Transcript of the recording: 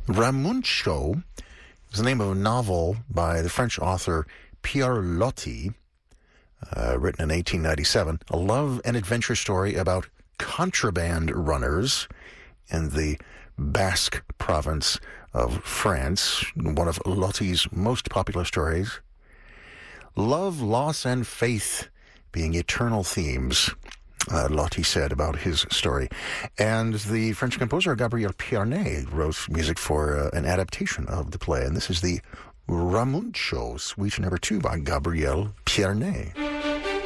Ramuncio is the name of a novel by the French author Pierre Loti, written in 1897, a love and adventure story about contraband runners in the Basque province of France, one of Loti's most popular stories. Love, loss, and faith being eternal themes, Loti said about his story. And the French composer Gabriel Pierné wrote music for an adaptation of the play, and this is the Ramuncio, Suite No. 2 by Gabriel Pierné.